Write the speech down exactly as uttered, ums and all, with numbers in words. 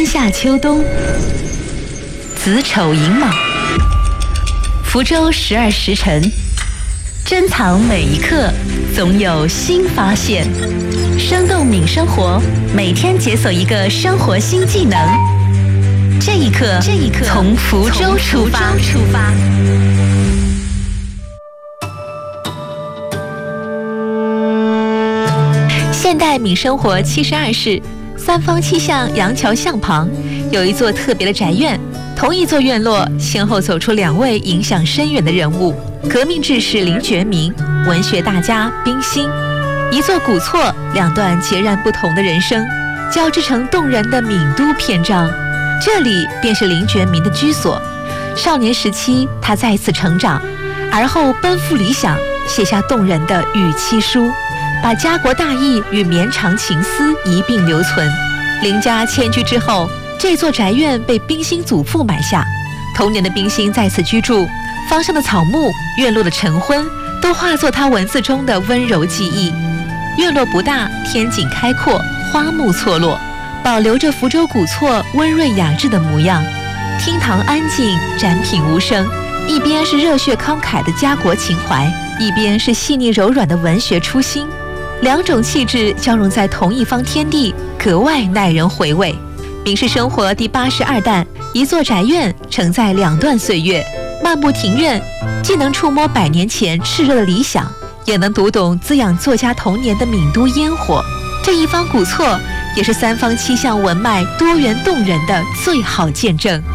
春夏秋冬，子丑寅卯，福州十二时辰，珍藏每一刻，总有新发现。生动敏生活，每天解锁一个生活新技能。这一刻，这一刻，从福州出发。出发。现代敏生活七十二室，三坊七巷杨桥巷旁有一座特别的宅院。同一座院落，先后走出两位影响深远的人物：革命志士林觉民，文学大家冰心。一座古厝，两段截然不同的人生，交织成动人的闽都篇章。这里便是林觉民的居所。少年时期，他再次成长，而后奔赴理想，写下动人的《与妻书》，把家国大义与绵长情思一并留存。林家迁居之后，这座宅院被冰心祖父买下。童年的冰心在此居住，方上的草木，院落的晨昏，都化作他文字中的温柔记忆。院落不大，天井开阔，花木错落，保留着福州古厝温润雅致的模样。厅堂安静，展品无声，一边是热血慷慨的家国情怀，一边是细腻柔软的文学初心，两种气质交融在同一方天地，格外耐人回味。民事生活第八十二弹，一座宅院承载两段岁月，漫步庭院，既能触摸百年前炽热的理想，也能读懂滋养作家童年的闽都烟火。这一方古厝，也是三坊七巷文脉多元动人的最好见证。